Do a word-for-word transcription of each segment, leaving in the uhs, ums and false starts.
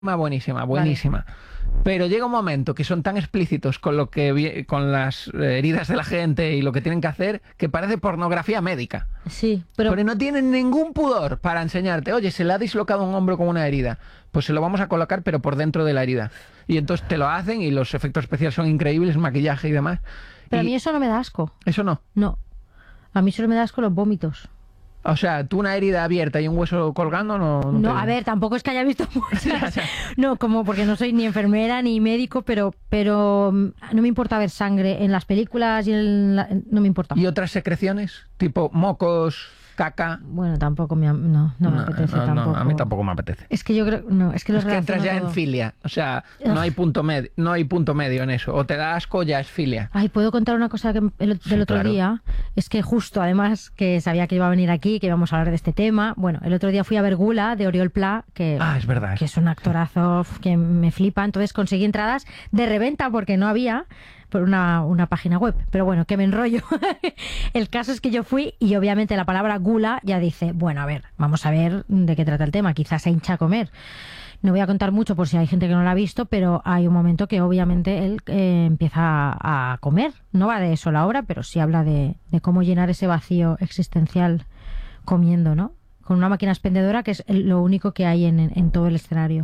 buenísima, buenísima. Vale. Pero llega un momento que son tan explícitos con lo que con las heridas de la gente y lo que tienen que hacer, que parece pornografía médica. Sí, pero... Porque no tienen ningún pudor para enseñarte, oye, se le ha dislocado un hombro con una herida, pues se lo vamos a colocar pero por dentro de la herida. Y entonces te lo hacen y los efectos especiales son increíbles, maquillaje y demás. Pero y... a mí eso no me da asco. ¿Eso no? No. A mí solo me da asco los vómitos. O sea, tú una herida abierta y un hueso colgando no... No, no te... a ver, tampoco es que haya visto muchas. No, como porque no soy ni enfermera ni médico, pero pero no me importa ver sangre en las películas y en la... no me importa. ¿Y otras secreciones? Tipo mocos, caca... Bueno, tampoco me, no, no, no me apetece no, tampoco. No, a mí tampoco me apetece. Es que yo creo... No, es que, los es que entras ya todo. En filia. O sea, no hay, punto med... no hay punto medio en eso. O te da asco o ya es filia. Ay, ¿puedo contar una cosa que el, del sí, otro claro. día? Es que justo, además, que sabía que iba a venir aquí, que íbamos a hablar de este tema. Bueno, el otro día fui a ver Gula, de Oriol Pla, que, ah, es verdad, que es un actorazo que me flipa. Entonces conseguí entradas de reventa porque no había... por una, una página web, pero bueno, que me enrollo. El caso es que yo fui y obviamente la palabra gula ya dice, bueno, a ver, vamos a ver de qué trata el tema, quizás se hincha a comer. No voy a contar mucho por si hay gente que no lo ha visto, pero hay un momento que obviamente él eh, empieza a, a comer. No va de eso la obra, pero sí habla de, de cómo llenar ese vacío existencial comiendo, ¿no? Con una máquina expendedora que es lo único que hay en, en, en todo el escenario.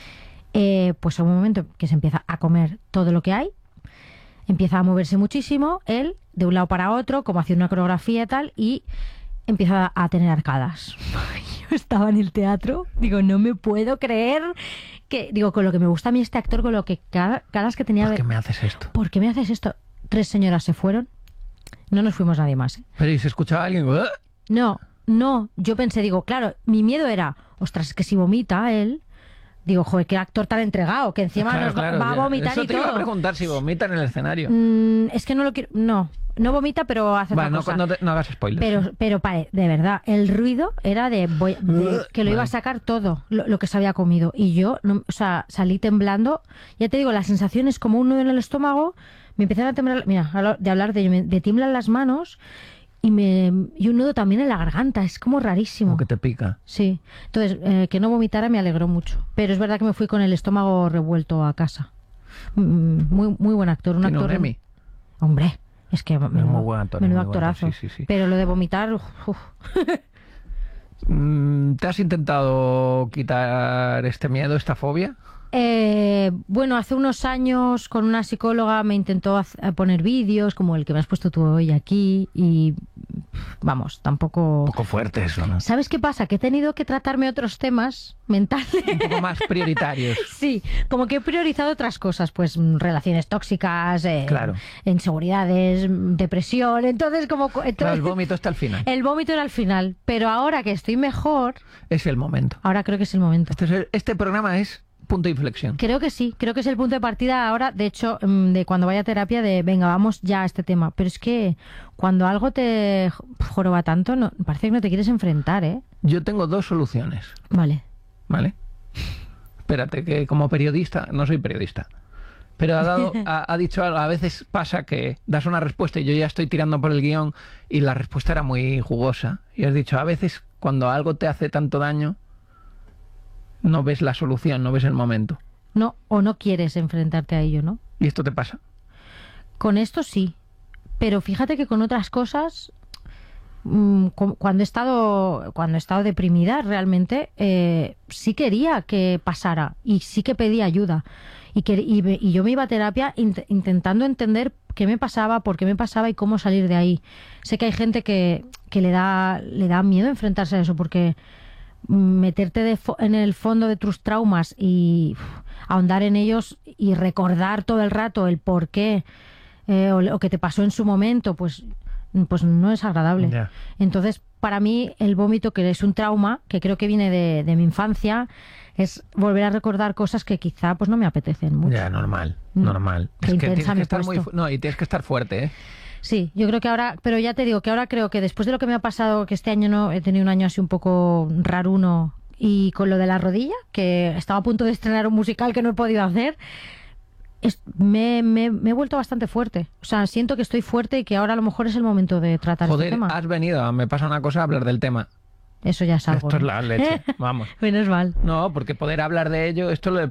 Eh, pues en un momento que se empieza a comer todo lo que hay, empieza a moverse muchísimo, él, de un lado para otro, como haciendo una coreografía y tal, y empieza a tener arcadas. Yo estaba en el teatro, digo, no me puedo creer que, digo, con lo que me gusta a mí este actor, con lo que cada, cada vez que tenía... ¿Por qué me haces esto? ¿Por qué me haces esto? Tres señoras se fueron, no nos fuimos nadie más, ¿eh? Pero ¿y se escuchaba alguien? ¿Eh? No, no, yo pensé, digo, claro, mi miedo era, ostras, es que si vomita él... Digo, joder, qué actor tan entregado, que encima claro, nos claro, va a vomitar eso y te todo. Iba a preguntar si vomita en el escenario. Mm, es que no lo quiero... No, no vomita, pero hace Va, otra no, cosa. No, te, no hagas spoilers. Pero, pero pare, de verdad, el ruido era de, voy, de que lo iba a sacar todo, lo, lo que se había comido. Y yo, no, o sea, salí temblando. Ya te digo, la sensación es como un nudo en el estómago. Me empezaron a temblar... Mira, de hablar de... Me, de tiemblan las manos... Y, me, y un nudo también en la garganta, es como rarísimo. Como que te pica. Sí, entonces eh, que no vomitara me alegró mucho. Pero es verdad que me fui con el estómago revuelto a casa. Muy muy buen actor. Un ¿Tiene actor... un Emmy? Hombre, es que menudo, muy buen actor, menudo muy actorazo. bueno. Sí, sí, sí. Pero lo de vomitar... Uf. ¿Te has intentado quitar este miedo, esta fobia? Eh, bueno, hace unos años con una psicóloga me intentó hacer, poner vídeos como el que me has puesto tú hoy aquí y vamos, tampoco... Un poco fuerte eso, ¿no? ¿Sabes qué pasa? Que he tenido que tratarme otros temas mentales. Un poco más prioritarios. Sí, como que he priorizado otras cosas, pues relaciones tóxicas, eh, claro. inseguridades, depresión, entonces como... Entonces, claro, el vómito está al final. El vómito era al final, pero ahora que estoy mejor... Es el momento. Ahora creo que es el momento. Este, es el, este programa es... punto de inflexión. Creo que sí, creo que es el punto de partida ahora, de hecho, de cuando vaya a terapia, de venga, vamos ya a este tema. Pero es que cuando algo te joroba tanto, no, parece que no te quieres enfrentar, ¿eh? Yo tengo dos soluciones. Vale. Vale. Espérate, que como periodista, no soy periodista, pero ha, dado, ha, ha dicho algo, a veces pasa que das una respuesta y yo ya estoy tirando por el guión y la respuesta era muy jugosa. Y has dicho, a veces cuando algo te hace tanto daño, no ves la solución, no ves el momento. No, o no quieres enfrentarte a ello, ¿no? ¿Y esto te pasa? Con esto sí, pero fíjate que con otras cosas, mmm, cuando he estado cuando he estado deprimida, realmente eh, sí quería que pasara y sí que pedía ayuda. Y, que, y, y yo me iba a terapia int intentando entender qué me pasaba, por qué me pasaba y cómo salir de ahí. Sé que hay gente que, que le da, le da miedo enfrentarse a eso porque... meterte de en el fondo de tus traumas y uf, ahondar en ellos y recordar todo el rato el por qué eh, o lo que te pasó en su momento, pues, pues no es agradable. Yeah. Entonces, para mí, el vómito, que es un trauma, que creo que viene de, de mi infancia, es volver a recordar cosas que quizá pues no me apetecen mucho. Ya, yeah, normal, normal. Qué es que intensa tienes que me estar he muy... puesto. No, y tienes que estar fuerte, ¿eh? Sí, yo creo que ahora, pero ya te digo que ahora creo que después de lo que me ha pasado, que este año no he tenido un año así un poco raruno, y con lo de la rodilla, que estaba a punto de estrenar un musical que no he podido hacer, es, me, me, me he vuelto bastante fuerte. O sea, siento que estoy fuerte y que ahora a lo mejor es el momento de tratar Joder, este tema. has venido, me pasa una cosa, a hablar del tema. Eso ya es algo. Esto es ¿no? la leche, vamos. Menos mal. No, porque poder hablar de ello, esto lo he